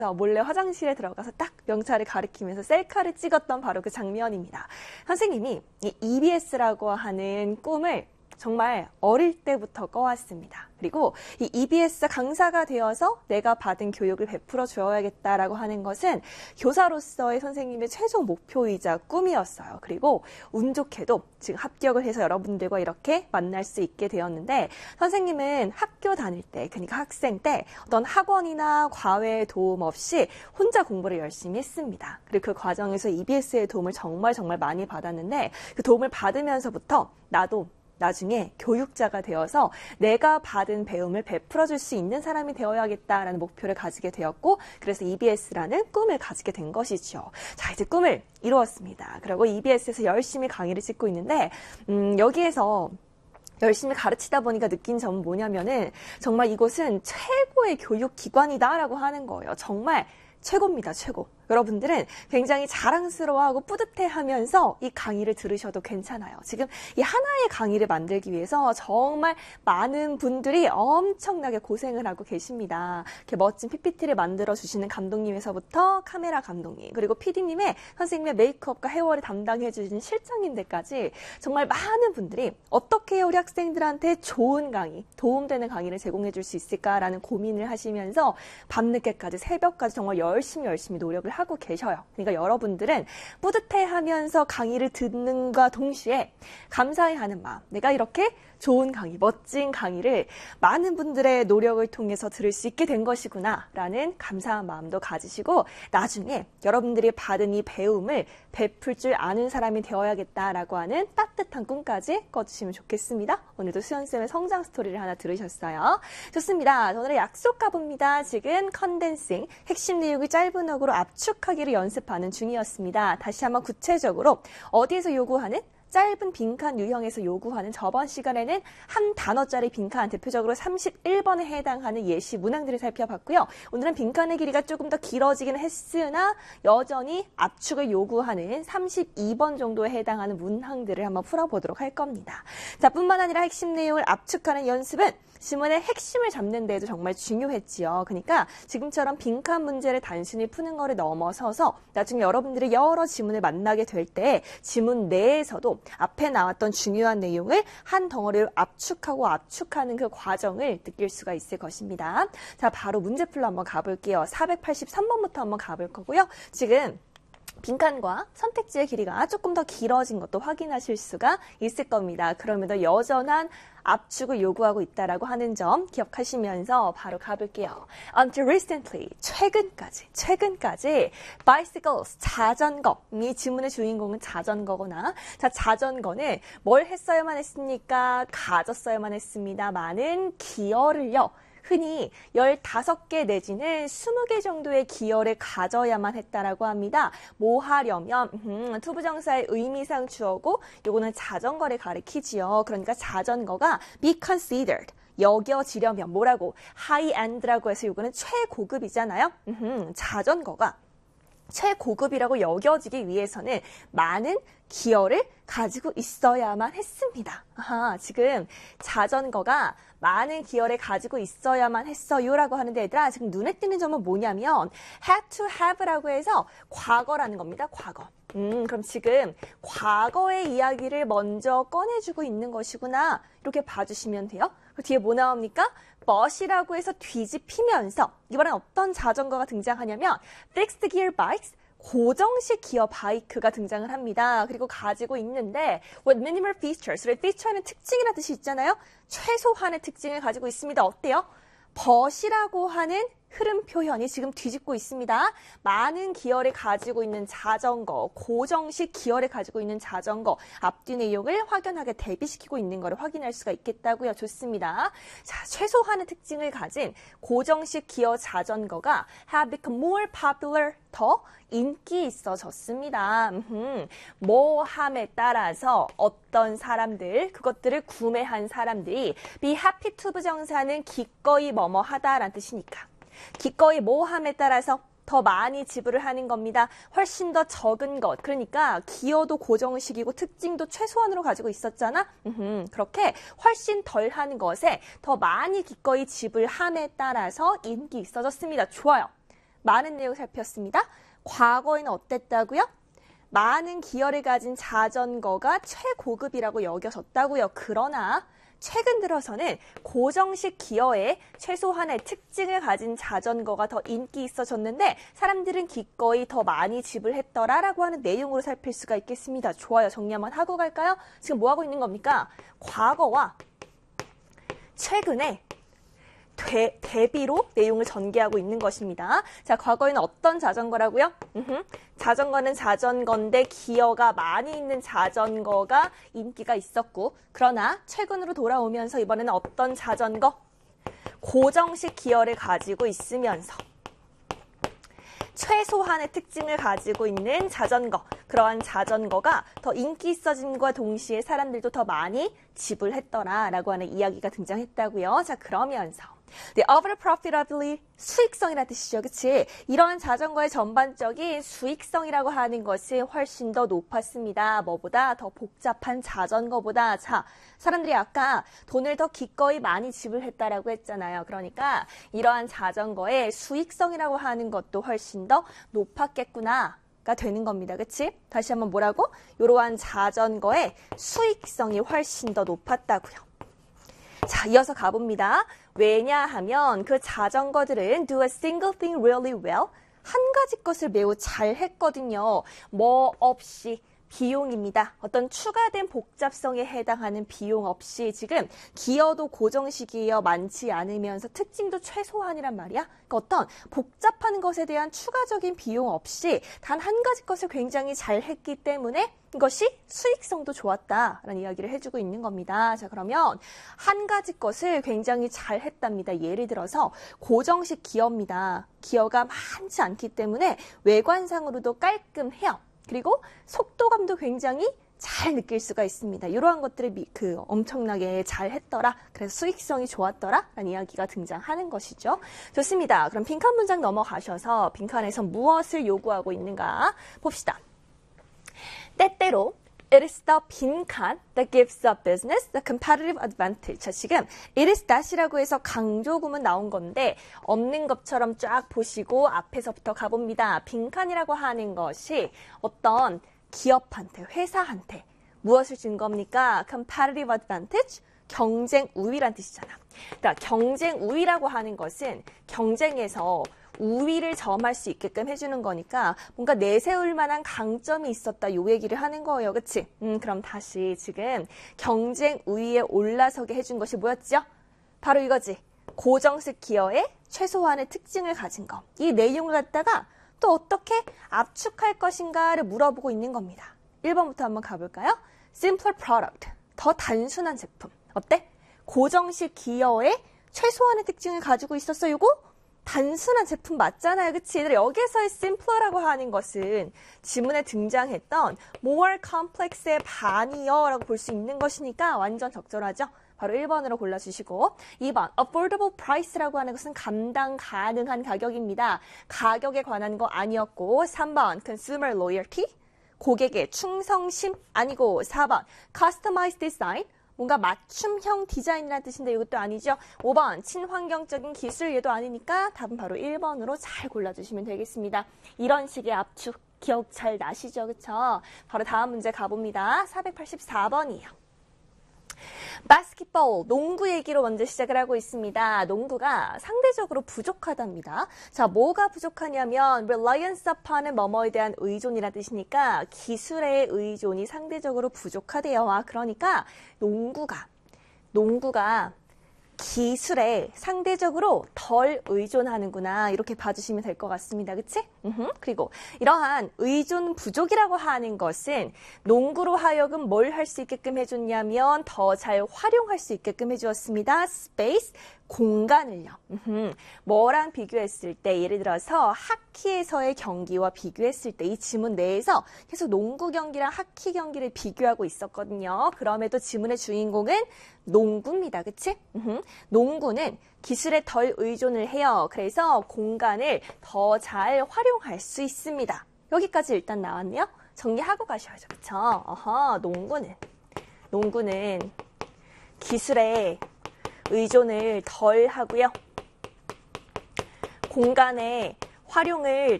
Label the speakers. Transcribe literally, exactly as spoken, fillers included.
Speaker 1: 몰래 화장실에 들어가서 딱 명찰을 가리키면서 셀카를 찍었던 바로 그 장면입니다. 선생님이 이 이비에스라고 하는 꿈을 정말 어릴 때부터 꿔왔습니다. 그리고 이 이비에스 강사가 되어서 내가 받은 교육을 베풀어 주어야겠다라고 하는 것은 교사로서의 선생님의 최종 목표이자 꿈이었어요. 그리고 운 좋게도 지금 합격을 해서 여러분들과 이렇게 만날 수 있게 되었는데, 선생님은 학교 다닐 때, 그러니까 학생 때 어떤 학원이나 과외의 도움 없이 혼자 공부를 열심히 했습니다. 그리고 그 과정에서 이비에스의 도움을 정말 정말 많이 받았는데, 그 도움을 받으면서부터 나도 나중에 교육자가 되어서 내가 받은 배움을 베풀어 줄 수 있는 사람이 되어야겠다라는 목표를 가지게 되었고, 그래서 이비에스라는 꿈을 가지게 된 것이죠. 자, 이제 꿈을 이루었습니다. 그리고 이비에스에서 열심히 강의를 찍고 있는데, 음, 여기에서 열심히 가르치다 보니까 느낀 점은 뭐냐면은 정말 이곳은 최고의 교육기관이다라고 하는 거예요. 정말 최고입니다, 최고. 여러분들은 굉장히 자랑스러워하고 뿌듯해하면서 이 강의를 들으셔도 괜찮아요. 지금 이 하나의 강의를 만들기 위해서 정말 많은 분들이 엄청나게 고생을 하고 계십니다. 이렇게 멋진 피피티를 만들어주시는 감독님에서부터 카메라 감독님, 그리고 피디님의 선생님의 메이크업과 헤어를 담당해주시는 실장님들까지 정말 많은 분들이 어떻게 우리 학생들한테 좋은 강의, 도움되는 강의를 제공해줄 수 있을까라는 고민을 하시면서 밤늦게까지, 새벽까지 정말 열심히 열심히 노력을 하고 하고 계셔요. 그러니까 여러분들은 뿌듯해하면서 강의를 듣는과 동시에 감사해하는 마음, 내가 이렇게 좋은 강의, 멋진 강의를 많은 분들의 노력을 통해서 들을 수 있게 된 것이구나 라는 감사한 마음도 가지시고, 나중에 여러분들이 받은 이 배움을 베풀 줄 아는 사람이 되어야겠다라고 하는 따뜻한 꿈까지 꿔주시면 좋겠습니다. 오늘도 수연쌤의 성장 스토리를 하나 들으셨어요. 좋습니다. 오늘의 약속 가봅니다. 지금 컨덴싱, 핵심 내용을 짧은 어구로 압축하기를 연습하는 중이었습니다. 다시 한번 구체적으로 어디에서 요구하는? 짧은 빈칸 유형에서 요구하는, 저번 시간에는 한 단어짜리 빈칸, 대표적으로 삼십일 번에 해당하는 예시 문항들을 살펴봤고요. 오늘은 빈칸의 길이가 조금 더 길어지긴 했으나 여전히 압축을 요구하는 삼십이 번 정도에 해당하는 문항들을 한번 풀어보도록 할 겁니다. 자, 뿐만 아니라 핵심 내용을 압축하는 연습은 지문의 핵심을 잡는 데에도 정말 중요했지요. 그러니까 지금처럼 빈칸 문제를 단순히 푸는 거를 넘어서서 나중에 여러분들이 여러 지문을 만나게 될 때 지문 내에서도 앞에 나왔던 중요한 내용을 한 덩어리로 압축하고 압축하는 그 과정을 느낄 수가 있을 것입니다. 자, 바로 문제풀로 한번 가볼게요. 사백팔십삼 번부터 한번 가볼 거고요. 지금 빈칸과 선택지의 길이가 조금 더 길어진 것도 확인하실 수가 있을 겁니다. 그럼에도 여전한 압축을 요구하고 있다라고 하는 점 기억하시면서 바로 가볼게요. Until recently, 최근까지, 최근까지 bicycles, 자전거. 이 지문의 주인공은 자전거거나, 자, 자전거는 뭘 했어야만 했습니까? 가졌어야만 했습니다. 많은 기어를요. 흔히 열다섯 개 내지는 스무 개 정도의 기어를 가져야만 했다라고 합니다. 뭐 하려면 음, 투부정사의 의미상 주어고 요거는 자전거를 가리키지요. 그러니까 자전거가 be considered, 여겨지려면 뭐라고? high-end라고 해서 요거는 최고급이잖아요. 음, 자전거가 최고급이라고 여겨지기 위해서는 많은 기어를 가지고 있어야만 했습니다. 아하, 지금 자전거가 많은 기어를 가지고 있어야만 했어요라고 하는데, 얘들아 지금 눈에 띄는 점은 뭐냐면 had to have라고 해서 과거라는 겁니다. 과거. 음, 그럼 지금 과거의 이야기를 먼저 꺼내주고 있는 것이구나, 이렇게 봐주시면 돼요. 그 뒤에 뭐 나옵니까? but이라고 해서 뒤집히면서 이번엔 어떤 자전거가 등장하냐면 fixed gear bikes, 고정식 기어 바이크가 등장을 합니다. 그리고 가지고 있는데 with minimal features, feature는 특징이라는 뜻이 있잖아요. 최소한의 특징을 가지고 있습니다. 어때요? but이라고 하는 흐름 표현이 지금 뒤집고 있습니다. 많은 기어를 가지고 있는 자전거, 고정식 기어를 가지고 있는 자전거, 앞뒤 내용을 확연하게 대비시키고 있는 것을 확인할 수가 있겠다고요. 좋습니다. 자, 최소한의 특징을 가진 고정식 기어 자전거가 have become more popular, 더 인기 있어졌습니다. 음흠. 뭐 함에 따라서 어떤 사람들, 그것들을 구매한 사람들이 be happy to 부정사는 기꺼이 뭐뭐 하다라는 뜻이니까 기꺼이 모함에 따라서 더 많이 지불을 하는 겁니다. 훨씬 더 적은 것. 그러니까 기어도 고정식이고 특징도 최소한으로 가지고 있었잖아. 음흠, 그렇게 훨씬 덜한 것에 더 많이 기꺼이 지불함에 따라서 인기 있어졌습니다. 좋아요. 많은 내용 살폈습니다. 과거에는 어땠다고요? 많은 기어를 가진 자전거가 최고급이라고 여겨졌다고요. 그러나 최근 들어서는 고정식 기어에 최소한의 특징을 가진 자전거가 더 인기 있어졌는데 사람들은 기꺼이 더 많이 지불했더라라고 하는 내용으로 살필 수가 있겠습니다. 좋아요. 정리 한번 하고 갈까요? 지금 뭐 하고 있는 겁니까? 과거와 최근에 대, 대비로 내용을 전개하고 있는 것입니다. 자, 과거에는 어떤 자전거라고요? 으흠. 자전거는 자전거인데 기어가 많이 있는 자전거가 인기가 있었고, 그러나 최근으로 돌아오면서 이번에는 어떤 자전거? 고정식 기어를 가지고 있으면서 최소한의 특징을 가지고 있는 자전거, 그러한 자전거가 더 인기 있어짐과 동시에 사람들도 더 많이 지불했더라라고 하는 이야기가 등장했다고요. 자, 그러면서 The overall profitability, 수익성이라는 뜻이죠. 그치? 이러한 자전거의 전반적인 수익성이라고 하는 것이 훨씬 더 높았습니다. 뭐보다? 더 복잡한 자전거보다. 자, 사람들이 아까 돈을 더 기꺼이 많이 지불했다라고 했잖아요. 그러니까 이러한 자전거의 수익성이라고 하는 것도 훨씬 더 높았겠구나. 가 되는 겁니다. 그치? 다시 한번 뭐라고? 이러한 자전거의 수익성이 훨씬 더 높았다고요. 자, 이어서 가봅니다. 왜냐하면 그 자전거들은 do a single thing really well. 한 가지 것을 매우 잘 했거든요. 뭐 없이 비용입니다. 어떤 추가된 복잡성에 해당하는 비용 없이 지금 기어도 고정식이어 많지 않으면서 특징도 최소한이란 말이야. 그러니까 어떤 복잡한 것에 대한 추가적인 비용 없이 단 한 가지 것을 굉장히 잘 했기 때문에 이것이 수익성도 좋았다라는 이야기를 해주고 있는 겁니다. 자, 그러면 한 가지 것을 굉장히 잘 했답니다. 예를 들어서 고정식 기어입니다. 기어가 많지 않기 때문에 외관상으로도 깔끔해요. 그리고 속도감도 굉장히 잘 느낄 수가 있습니다. 이러한 것들을 미, 그 엄청나게 잘 했더라. 그래서 수익성이 좋았더라. 라는 이야기가 등장하는 것이죠. 좋습니다. 그럼 빈칸 문장 넘어가셔서 빈칸에서 무엇을 요구하고 있는가 봅시다. 때때로 It is the 빈칸 that gives the business the competitive advantage. 자, 지금 it is that이라고 해서 강조구문 나온 건데 없는 것처럼 쫙 보시고 앞에서부터 가봅니다. 빈칸이라고 하는 것이 어떤 기업한테, 회사한테 무엇을 준 겁니까? competitive advantage, 경쟁 우위란 뜻이잖아. 그러니까 경쟁 우위라고 하는 것은 경쟁에서 우위를 점할 수 있게끔 해주는 거니까 뭔가 내세울 만한 강점이 있었다 요 얘기를 하는 거예요. 그치? 음, 그럼 다시 지금 경쟁 우위에 올라서게 해준 것이 뭐였죠? 바로 이거지. 고정식 기어의 최소한의 특징을 가진 거. 이 내용을 갖다가 또 어떻게 압축할 것인가를 물어보고 있는 겁니다. 일 번부터 한번 가볼까요? Simpler product. 더 단순한 제품. 어때? 고정식 기어의 최소한의 특징을 가지고 있었어. 요거? 단순한 제품 맞잖아요. 그치? 여기에서의 simpler라고 하는 것은 지문에 등장했던 more complex의 반이요 라고 볼 수 있는 것이니까 완전 적절하죠. 바로 일 번으로 골라주시고 이 번 affordable price라고 하는 것은 감당 가능한 가격입니다. 가격에 관한 거 아니었고 삼 번 consumer loyalty 고객의 충성심 아니고 사 번 customized design 뭔가 맞춤형 디자인이라는 뜻인데 이것도 아니죠. 오 번 친환경적인 기술 얘도 아니니까 답은 바로 일 번으로 잘 골라주시면 되겠습니다. 이런 식의 압축 기억 잘 나시죠? 그쵸? 바로 다음 문제 가봅니다. 사백팔십사 번이에요. 바스켓볼, 농구 얘기로 먼저 시작을 하고 있습니다. 농구가 상대적으로 부족하답니다. 자, 뭐가 부족하냐면 reliance upon은 뭐뭐에 대한 의존이라는 뜻이니까 기술의 의존이 상대적으로 부족하대요. 아, 그러니까 농구가 농구가 기술에 상대적으로 덜 의존하는구나 이렇게 봐주시면 될 것 같습니다. 그치? 으흠. 그리고 이러한 의존 부족이라고 하는 것은 농구로 하여금 뭘 할 수 있게끔 해줬냐면 더 잘 활용할 수 있게끔 해주었습니다. 스페이스, 공간을요. 으흠. 뭐랑 비교했을 때 예를 들어서 하키에서의 경기와 비교했을 때 이 지문 내에서 계속 농구 경기랑 하키 경기를 비교하고 있었거든요. 그럼에도 지문의 주인공은 농구입니다. 그치? 으흠. 농구는 기술에 덜 의존을 해요. 그래서 공간을 더 잘 활용할 수 있습니다. 여기까지 일단 나왔네요. 정리하고 가셔야죠. 그쵸? 어허, 농구는 농구는 기술에 의존을 덜 하고요. 공간에 활용을